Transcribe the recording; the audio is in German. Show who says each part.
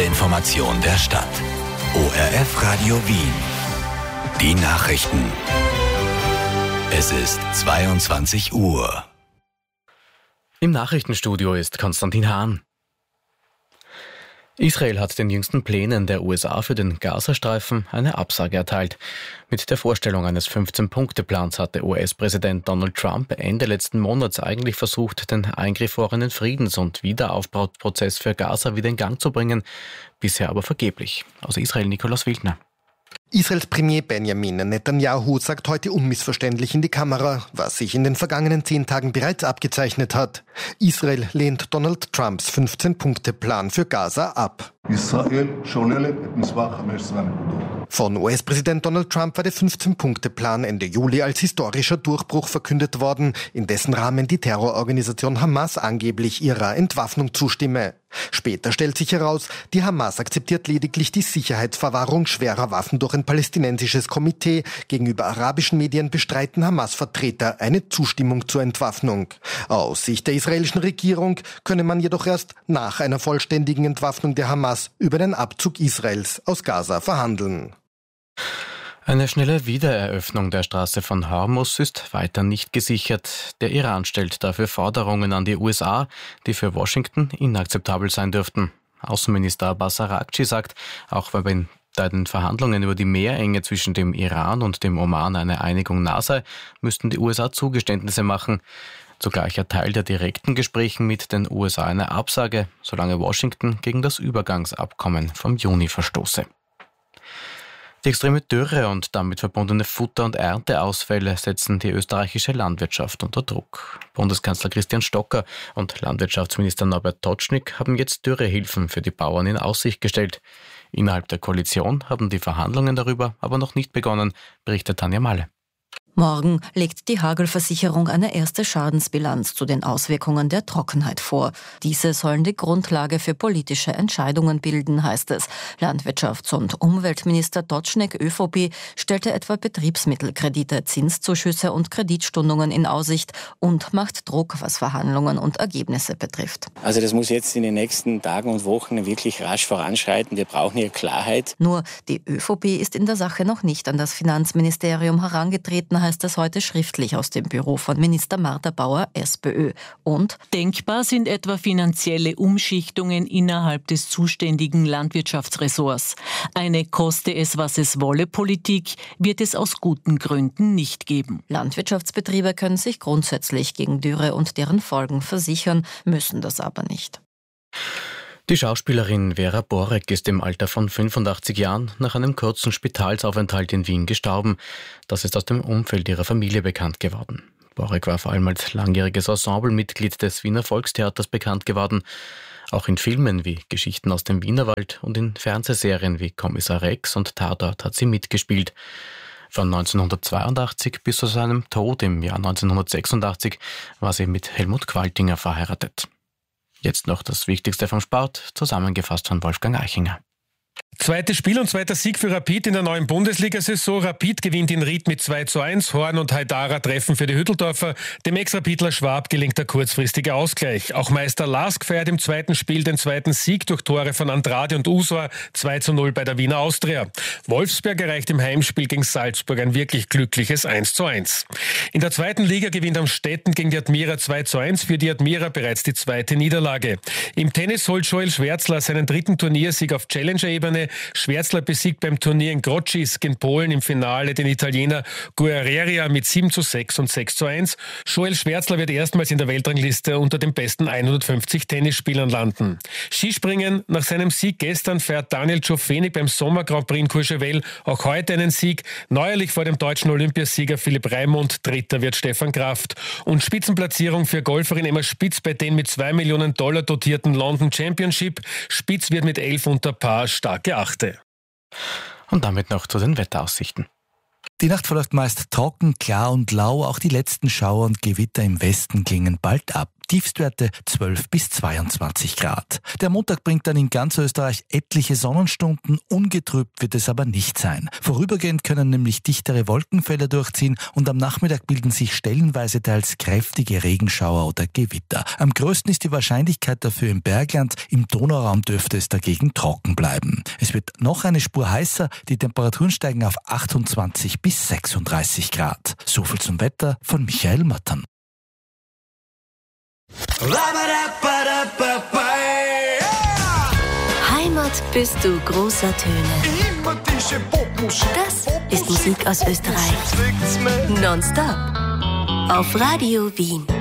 Speaker 1: Information der Stadt. ORF Radio Wien. Die Nachrichten. Es ist 22 Uhr.
Speaker 2: Im Nachrichtenstudio ist Konstantin Hahn. Israel hat den jüngsten Plänen der USA für den Gazastreifen eine Absage erteilt. Mit der Vorstellung eines 15-Punkte-Plans hatte US-Präsident Donald Trump Ende letzten Monats eigentlich versucht, den eingefrorenen Friedens- und Wiederaufbauprozess für Gaza wieder in Gang zu bringen, bisher aber vergeblich. Aus Israel Nikolaus Wildner.
Speaker 3: Israels Premier Benjamin Netanyahu sagt heute unmissverständlich in die Kamera, was sich in den vergangenen 10 Tagen bereits abgezeichnet hat. Israel lehnt Donald Trumps 15-Punkte-Plan für Gaza ab. Von US-Präsident Donald Trump war der 15-Punkte-Plan Ende Juli als historischer Durchbruch verkündet worden, in dessen Rahmen die Terrororganisation Hamas angeblich ihrer Entwaffnung zustimme. Später stellt sich heraus, die Hamas akzeptiert lediglich die Sicherheitsverwahrung schwerer Waffen durch ein palästinensisches Komitee. Gegenüber arabischen Medien bestreiten Hamas-Vertreter eine Zustimmung zur Entwaffnung. Aus Sicht der israelischen Regierung könne man jedoch erst nach einer vollständigen Entwaffnung der Hamas über den Abzug Israels aus Gaza verhandeln.
Speaker 2: Eine schnelle Wiedereröffnung der Straße von Hormuz ist weiter nicht gesichert. Der Iran stellt dafür Forderungen an die USA, die für Washington inakzeptabel sein dürften. Außenminister Abbas Araghchi sagt, auch wenn bei den Verhandlungen über die Meerenge zwischen dem Iran und dem Oman eine Einigung nah sei, müssten die USA Zugeständnisse machen. Zugleich erteilt er direkten Gesprächen mit den USA eine Absage, solange Washington gegen das Übergangsabkommen vom Juni verstoße. Die extreme Dürre und damit verbundene Futter- und Ernteausfälle setzen die österreichische Landwirtschaft unter Druck. Bundeskanzler Christian Stocker und Landwirtschaftsminister Norbert Totschnig haben jetzt Dürrehilfen für die Bauern in Aussicht gestellt. Innerhalb der Koalition haben die Verhandlungen darüber aber noch nicht begonnen, berichtet Tanja Malle.
Speaker 4: Morgen legt die Hagelversicherung eine erste Schadensbilanz zu den Auswirkungen der Trockenheit vor. Diese sollen die Grundlage für politische Entscheidungen bilden, heißt es. Landwirtschafts- und Umweltminister Totschnig ÖVP stellte etwa Betriebsmittelkredite, Zinszuschüsse und Kreditstundungen in Aussicht und macht Druck, was Verhandlungen und Ergebnisse betrifft.
Speaker 5: Also das muss jetzt in den nächsten Tagen und Wochen wirklich rasch voranschreiten. Wir brauchen hier Klarheit.
Speaker 4: Nur die ÖVP ist in der Sache noch nicht an das Finanzministerium herangetreten, heißt es heute schriftlich aus dem Büro von Minister Martha Bauer, SPÖ. Und
Speaker 6: denkbar sind etwa finanzielle Umschichtungen innerhalb des zuständigen Landwirtschaftsressorts. Eine koste es, was es wolle Politik wird es aus guten Gründen nicht geben.
Speaker 4: Landwirtschaftsbetriebe können sich grundsätzlich gegen Dürre und deren Folgen versichern, müssen das aber nicht.
Speaker 2: Die Schauspielerin Vera Borek ist im Alter von 85 Jahren nach einem kurzen Spitalsaufenthalt in Wien gestorben. Das ist aus dem Umfeld ihrer Familie bekannt geworden. Borek war vor allem als langjähriges Ensemblemitglied des Wiener Volkstheaters bekannt geworden. Auch in Filmen wie Geschichten aus dem Wienerwald und in Fernsehserien wie Kommissar Rex und Tatort hat sie mitgespielt. Von 1982 bis zu seinem Tod im Jahr 1986 war sie mit Helmut Qualtinger verheiratet. Jetzt noch das Wichtigste vom Sport, zusammengefasst von Wolfgang Eichinger.
Speaker 7: Zweites Spiel und zweiter Sieg für Rapid in der neuen Bundesliga-Saison. Rapid gewinnt in Ried mit 2:1. Horn und Haidara treffen für die Hütteldorfer. Dem Ex-Rapidler Schwab gelingt der kurzfristige Ausgleich. Auch Meister Lask feiert im zweiten Spiel den zweiten Sieg durch Tore von Andrade und Usor. 2:0 bei der Wiener Austria. Wolfsberg erreicht im Heimspiel gegen Salzburg ein wirklich glückliches 1:1. In der zweiten Liga gewinnt Amstetten gegen die Admira 2:1. Für die Admira bereits die zweite Niederlage. Im Tennis holt Joel Schwärzler seinen dritten Turniersieg auf Challenger-Ebene. Schwärzler besiegt beim Turnier in Grodzisk in Polen im Finale den Italiener Guerreria mit 7:6 und 6:1. Joel Schwärzler wird erstmals in der Weltrangliste unter den besten 150 Tennisspielern landen. Skispringen: Nach seinem Sieg gestern feiert Daniel Ciofenig beim Sommer Grand Prix in Courchevel auch heute einen Sieg. Neuerlich vor dem deutschen Olympiasieger Philipp Raimund. Dritter wird Stefan Kraft. Und Spitzenplatzierung für Golferin Emma Spitz bei den mit $2 Millionen dotierten London Championship. Spitz wird mit 11 unter Paar stark geachtet.
Speaker 2: Und damit noch zu den Wetteraussichten.
Speaker 8: Die Nacht verläuft meist trocken, klar und lau. Auch die letzten Schauer und Gewitter im Westen klingen bald ab. Tiefstwerte 12 bis 22 Grad. Der Montag bringt dann in ganz Österreich etliche Sonnenstunden, ungetrübt wird es aber nicht sein. Vorübergehend können nämlich dichtere Wolkenfelder durchziehen und am Nachmittag bilden sich stellenweise teils kräftige Regenschauer oder Gewitter. Am größten ist die Wahrscheinlichkeit dafür im Bergland, im Donauraum dürfte es dagegen trocken bleiben. Es wird noch eine Spur heißer, die Temperaturen steigen auf 28 bis 36 Grad. So viel zum Wetter von Michael Mattern.
Speaker 9: Heimat bist du großer Töne. Das ist Musik aus Österreich. Nonstop. Auf Radio Wien.